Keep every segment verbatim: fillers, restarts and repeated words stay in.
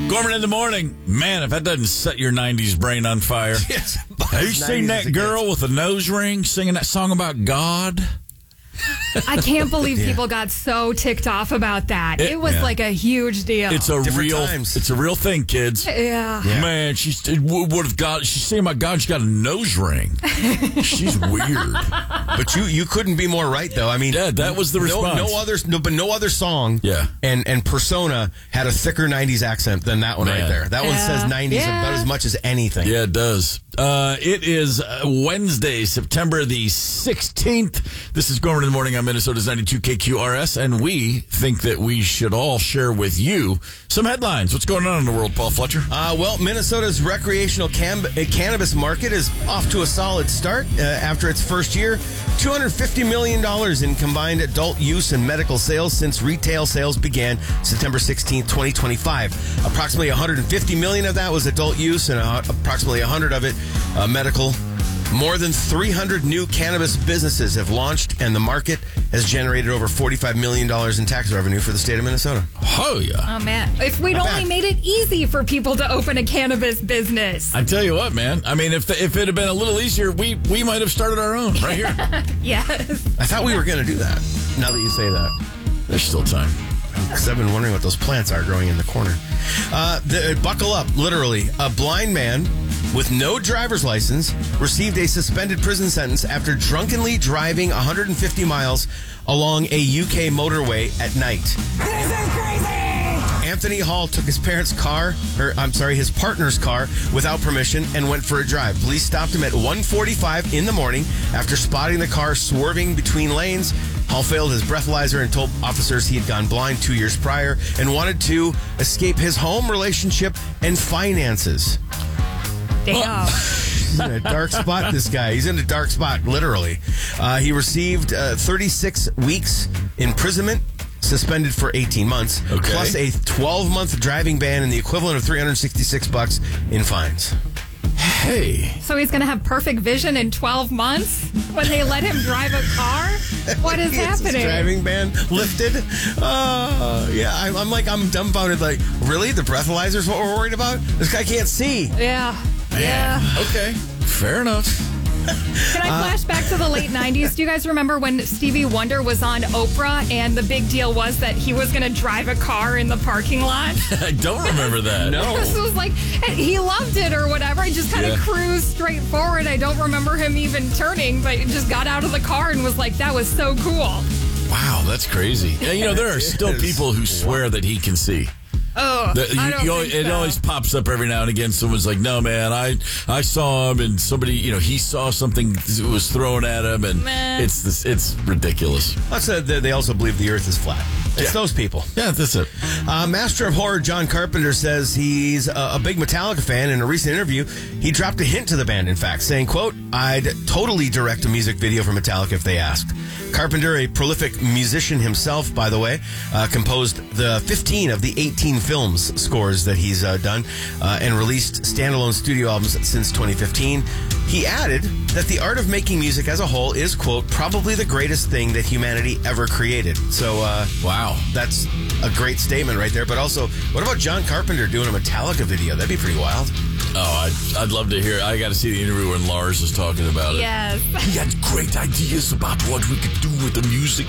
Gorman in the morning. Man, if that doesn't set your nineties brain on fire. Yes, Have you seen that girl with a nose ring singing that song about God? I can't believe Yeah. people got so ticked off about that. It- It, was yeah. like a huge deal. It's a Different real times. It's a real thing, kids. yeah. Yeah. Man, she's it would have got she's saying about God, she's got a nose ring. She's weird. But you you couldn't be more right, though. I mean, Yeah, that was the no, response. no other, no, but no other song, Yeah. and and persona had a thicker nineties accent than that one Man. right there. That one Yeah. says nineties Yeah. about as much as anything. Yeah, it does. Uh, it is uh, Wednesday, September the sixteenth. This is Gorman in the Morning on Minnesota's ninety-two K Q R S, and we think that we should all share with you some headlines. What's going on in the world, Paul Fletcher? Uh, well, Minnesota's recreational cam- uh, cannabis market is off to a solid start uh, after its first year. two hundred fifty million dollars in combined adult use and medical sales since retail sales began September sixteenth, twenty twenty-five. Approximately one hundred fifty million dollars of that was adult use and uh, approximately one hundred of it uh, medical. More than three hundred new cannabis businesses have launched, and the market has generated over forty-five million dollars in tax revenue for the state of Minnesota. Oh, yeah. Oh, man. If we'd Not only bad. made it easy for people to open a cannabis business. I tell you what, man. I mean, if the, if it had been a little easier, we, we might have started our own right here. Yes. I thought we were going to do that, now that you say that. There's still time. Because I've been wondering what those plants are growing in the corner. Uh, the, buckle up, literally. A blind man with no driver's license received a suspended prison sentence after drunkenly driving one hundred fifty miles along a U K motorway at night. This is crazy! Anthony Hall took his parents' car, or I'm sorry, his partner's car without permission and went for a drive. Police stopped him at one forty-five in the morning after spotting the car swerving between lanes. Hall failed his breathalyzer and told officers he had gone blind two years prior and wanted to escape his home, relationship, and finances. Damn. He's in a dark spot, this guy. He's in a dark spot, literally. Uh, he received uh, thirty-six weeks imprisonment, suspended for eighteen months, Okay. plus a twelve-month driving ban and the equivalent of three hundred sixty-six bucks in fines. Hey. So he's going to have perfect vision in twelve months when they let him drive a car? What is He gets his happening? driving ban lifted. Uh, yeah, I'm, I'm like, I'm dumbfounded. Like, really? The breathalyzer's what we're worried about? This guy can't see. Yeah. Yeah. Okay. Fair enough. Can I flash back to the late nineties? Do you guys remember when Stevie Wonder was on Oprah and the big deal was that he was going to drive a car in the parking lot? I don't remember that. No. This was like, he loved it or whatever. He just kind of Yeah. cruised straight forward. I don't remember him even turning, but he just got out of the car and was like, that was so cool. Wow, that's crazy. Yeah, you know, there are still is. people who swear that he can see. Oh, The- you- I don't you think always- It so. always pops up every now and again. Someone's like, "No, man, I I saw him," and somebody, you know, he saw something that was thrown at him, and Meh. it's this, it's ridiculous. That's a, they also believe the earth is flat. It's Yeah. those people. Yeah, that's it. Uh, Master of Horror John Carpenter says he's a, a big Metallica fan. In a recent interview, he dropped a hint to the band, in fact, saying, quote, "I'd totally direct a music video for Metallica if they asked." Carpenter, a prolific musician himself, by the way, uh, composed the fifteen of the eighteen films scores that he's uh, done uh, and released standalone studio albums since twenty fifteen. He added that the art of making music as a whole is, quote, probably the greatest thing that humanity ever created. So, uh, Wow. that's a great statement right there. But also, what about John Carpenter doing a Metallica video? That'd be pretty wild. Oh, I'd, I'd love to hear. I got to see the interview when Lars is talking about it. Yes. He had great ideas about what we could do with the music.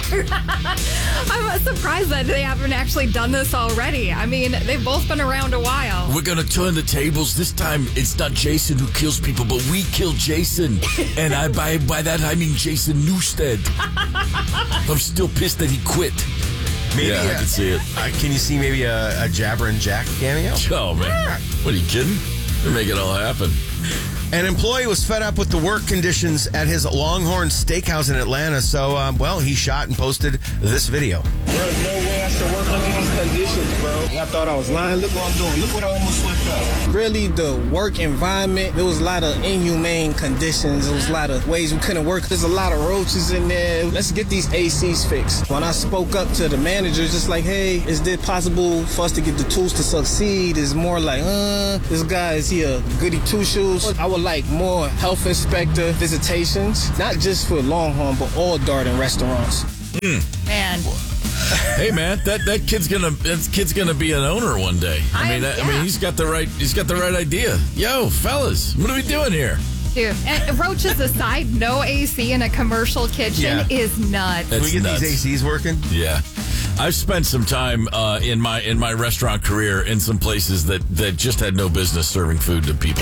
I'm surprised that they haven't actually done this already. I mean, they've both been around a while. We're gonna turn the tables. This time, it's not Jason who kills people, but we kill Jason. And I by by that I mean Jason Newsted. I'm still pissed that he quit. Maybe, Yeah, I uh, can see it. Uh, can you see maybe a, a Jabber and Jack cameo? Oh man, what are you kidding? They make it all happen. An employee was fed up with the work conditions at his Longhorn Steakhouse in Atlanta, so, um, well, he shot and posted this video. There's no way I should work under these conditions, bro. I thought I was lying. Look what I'm doing. Look what I almost slipped up. Really, the work environment, there was a lot of inhumane conditions. There was a lot of ways we couldn't work. There's a lot of roaches in there. Let's get these A Cs fixed. When I spoke up to the managers, just like, hey, is it possible for us to get the tools to succeed? It's more like, uh, this guy, is he a goody two-shoes? I would like more health inspector visitations, not just for Longhorn, but all Darden restaurants. Man. Hey man, that, that kid's gonna that kid's gonna be an owner one day. I, I mean, am- I, I mean, yeah. he's got the right he's got the right idea. Yo, fellas, what are we doing here? Dude, and roaches aside, no A C in a commercial kitchen Yeah. is nuts. Can we That's get nuts. these A Cs working? Yeah, I've spent some time uh, in my in my restaurant career in some places that, that just had no business serving food to people,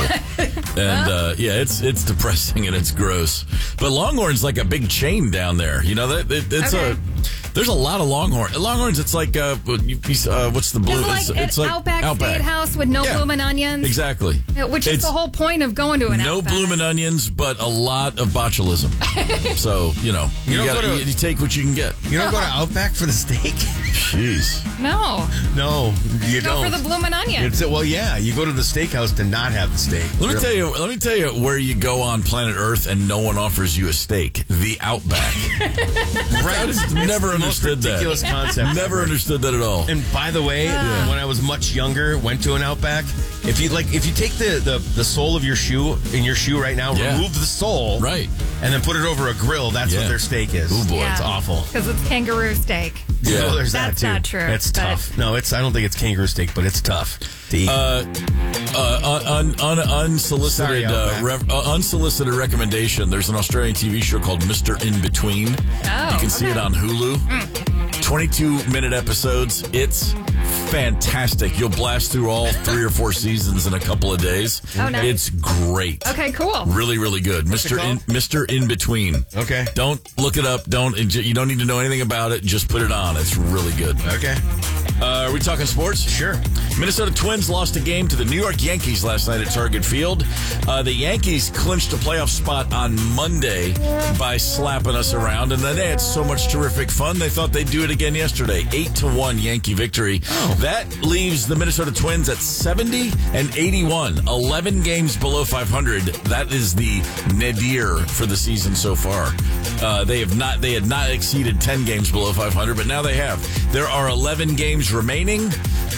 and uh, yeah, it's it's depressing and it's gross. But Longhorn's like a big chain down there. You know that it, it's Okay. a there's a lot of Longhorn. Longhorns, it's like uh, you- you- uh what's the blue? It's like it's, an Outback, Steakhouse with no Yeah. bloomin' onions. Exactly. Which is It's the whole point of going to an no Outback. bloomin' onions, but a lot of botulism. So you know you, You don't gotta, go to- you, you take what you can get. You don't go to Outback for the steak? Jeez. No. No, you Go don't. for the bloomin' onion. It's, well, yeah, you go to the steakhouse to not have the steak. Let me Really. tell you. Let me tell you where you go on planet Earth and no one offers you a steak. The Outback. Right. I just It's never the most understood that. ridiculous concept. Never ever. understood that at all. And by the way, when I was much younger, went to an Outback. If you like, if you take the, the, the sole of your shoe in your shoe right now, Yeah. remove the sole, Right. and then put it over a grill. That's Yeah. what their steak is. Ooh, boy. It's awful. Because it's kangaroo steak. Yeah. Oh, there's That's that too. not true, It's but- tough. No, it's. I don't think it's kangaroo steak, but it's tough to eat. Uh, uh, un, un, unsolicited, Sorry, uh, Outback. rev, uh, unsolicited recommendation. There's an Australian T V show called Mister In Between. Oh, you can see okay. it on Hulu. twenty-two minute episodes. It's fantastic. You'll blast through all three or four seasons in a couple of days. Oh, nice. It's great. Okay, cool. Really, really good. Mister In, called? Mister In Between. Okay. Don't look it up. Don't you don't need to know anything about it. Just put it on. It's really good. okay. Uh, are we talking sports? Sure. Minnesota Twins lost a game to the New York Yankees last night at Target Field. Uh, the Yankees clinched a playoff spot on Monday by slapping us around, and then they had so much terrific fun they thought they'd do it again yesterday. Eight to one Yankee victory. That leaves the Minnesota Twins at seventy and eighty-one, eleven games below five hundred. That is the nadir for the season so far. Uh, they have not. They had not exceeded ten games below five hundred, but now they have. There are eleven games remaining.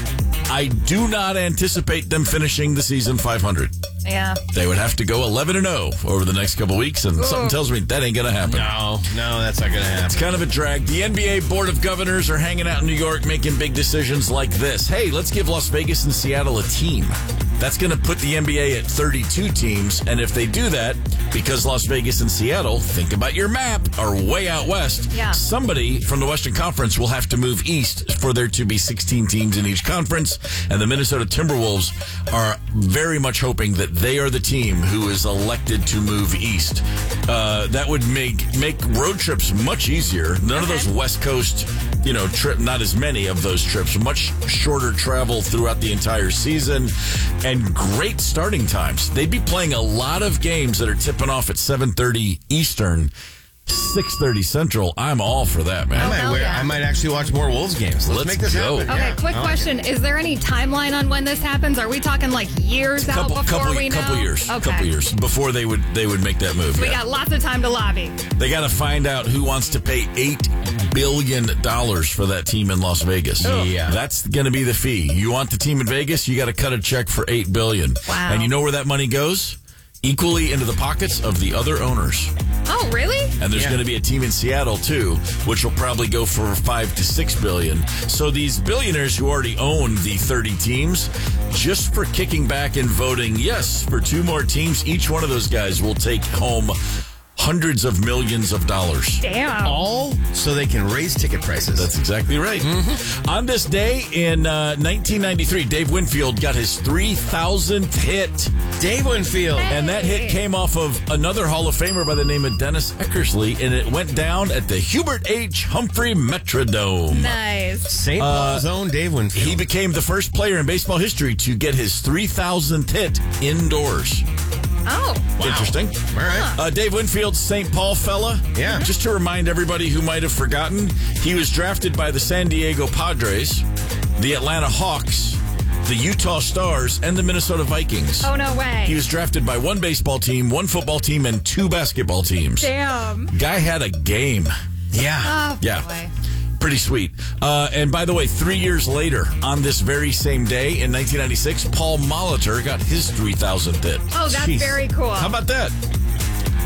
I do not anticipate them finishing the season five hundred. Yeah. They would have to go eleven and oh over the next couple weeks, and something tells me that ain't going to happen. No, no, that's not going to happen. It's kind of a drag. The N B A Board of Governors are hanging out in New York making big decisions like this. Hey, let's give Las Vegas and Seattle a team. That's going to put the N B A at thirty-two teams, and if they do that, because Las Vegas and Seattle, think about your map, are way out west, Yeah. somebody from the Western Conference will have to move east for there to be sixteen teams in each conference, and the Minnesota Timberwolves are very much hoping that they are the team who is elected to move east. Uh, that would make make road trips much easier. None of those West Coast, you know, trip, not as many of those trips, much shorter travel throughout the entire season, and great starting times. They'd be playing a lot of games that are tipping off at seven thirty Eastern, six thirty Central. I'm all for that, man. I might, hell wear, yeah. I might actually watch more Wolves games. Let's, Let's make this go. happen. Okay, Yeah. quick I like question. Is there any timeline on when this happens? Are we talking like years couple, out before couple, we know? couple years, Okay. couple years before they would they would make that move. We yeah. got lots of time to lobby. They got to find out who wants to pay eight billion dollars for that team in Las Vegas. Yeah. That's going to be the fee. You want the team in Vegas, you got to cut a check for eight billion dollars. Wow. And you know where that money goes? Equally into the pockets of the other owners. Oh, really? And there's Yeah. going to be a team in Seattle too, which will probably go for five to six billion. So these billionaires who already own the thirty teams, just for kicking back and voting yes for two more teams, each one of those guys will take home hundreds of millions of dollars. Damn. All so they can raise ticket prices. That's exactly right. Mm-hmm. On this day in uh, nineteen ninety-three, Dave Winfield got his three thousandth hit. Dave Winfield. Hey. And that hit came off of another Hall of Famer by the name of Dennis Eckersley, and it went down at the Hubert H. Humphrey Metrodome. Nice. Saint Paul's own Dave Winfield. He became the first player in baseball history to get his three thousandth hit indoors. Oh. Interesting. All right. Uh, Dave Winfield, Saint Paul fella. Yeah. Just to remind everybody who might have forgotten, he was drafted by the San Diego Padres, the Atlanta Hawks, the Utah Stars, and the Minnesota Vikings. Oh, no way. He was drafted by one baseball team, one football team, and two basketball teams. Damn. Guy had a game. Yeah. Oh, Yeah. boy. Pretty sweet. Uh, and by the way, three years later, on this very same day in nineteen ninety-six, Paul Molitor got his three thousandth hit. Oh, that's Jeez. very cool. How about that?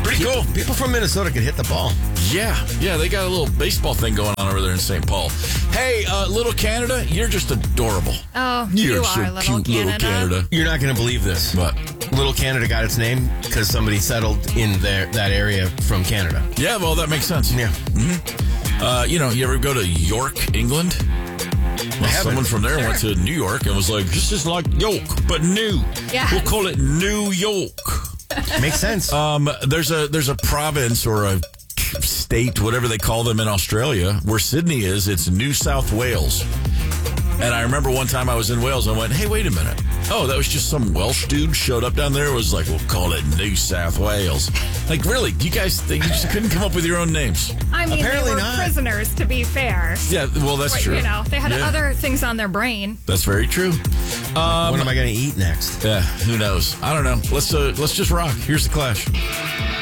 Pretty cool. People from Minnesota can hit the ball. Yeah, yeah, they got a little baseball thing going on over there in Saint Paul. Hey, uh, little Canada, you're just adorable. Oh, You're you so are, little cute, Canada. little Canada. You're not going to believe this. But Little Canada got its name because somebody settled in there that area from Canada. yeah, well, that makes sense. Yeah. Uh, you know, you ever go to York, England? Well, haven't. someone from there Sure. went to New York and was like, "This is like York, but new. Yeah. We'll call it New York." Makes sense. Um, there's a there's a province or a state, whatever they call them in Australia, where Sydney is. It's New South Wales. And I remember one time I was in Wales and I went, "Hey, wait a minute. Oh, that was just some Welsh dude showed up down there. Was like, we'll call it New South Wales." Like, really? You guys think you just couldn't come up with your own names? I mean, Apparently they were not. prisoners, to be fair. Yeah, well, that's But, true. You know, they had Yeah. other things on their brain. That's very true. Um, what am I going to eat next? Yeah, who knows? I don't know. Let's uh, let's just rock. Here's the Clash.